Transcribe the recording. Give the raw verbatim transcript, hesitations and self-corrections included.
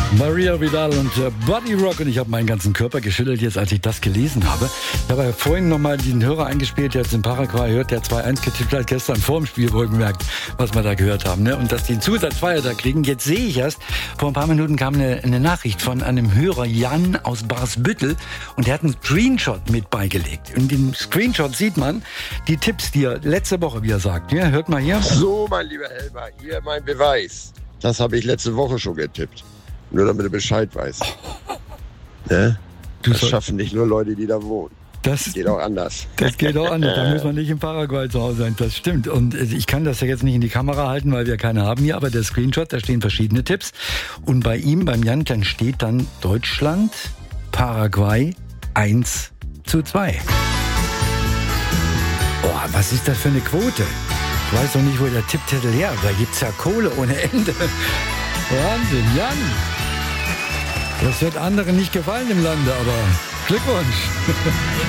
Maria Vidal und äh, Body Rock, und ich habe meinen ganzen Körper geschüttelt jetzt, als ich das gelesen habe. Ich habe ja vorhin nochmal den Hörer eingespielt, der jetzt in Paraguay hört, der zwei eins getippt hat, gestern vor dem Spiel, wohlgemerkt, was wir da gehört haben. Ne? Und dass die einen Zusatzfeiertag kriegen, jetzt sehe ich erst, vor ein paar Minuten kam eine, eine Nachricht von einem Hörer, Jan aus Barsbüttel, und der hat einen Screenshot mit beigelegt. In dem Screenshot sieht man die Tipps, die er letzte Woche, wie er sagt. Ja, hört mal hier. So, mein lieber Helmer, hier mein Beweis. Das habe ich letzte Woche schon getippt. Nur damit du Bescheid weißt. Ne? Du Das soll- schaffen nicht nur Leute, die da wohnen. Das, Geht auch anders. das geht auch anders. Da muss man nicht in Paraguay zu Hause sein. Das stimmt. Und äh, ich kann das ja jetzt nicht in die Kamera halten, weil wir keine haben hier. Aber der Screenshot, da stehen verschiedene Tipps. Und bei ihm, beim Jan, dann steht dann Deutschland, Paraguay eins zu zwei. Boah, was ist das für eine Quote? Ich weiß noch nicht, wo der Tippzettel her ist. Da gibt's ja Kohle ohne Ende. Wahnsinn, Jan. Das wird anderen nicht gefallen im Lande, aber Glückwunsch.